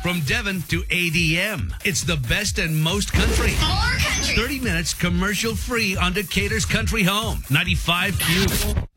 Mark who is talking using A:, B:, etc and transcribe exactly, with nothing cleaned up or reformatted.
A: From Devon to A D M. It's the best and most country.
B: More country.
A: thirty minutes commercial free on Decatur's Country Home. ninety-five Q.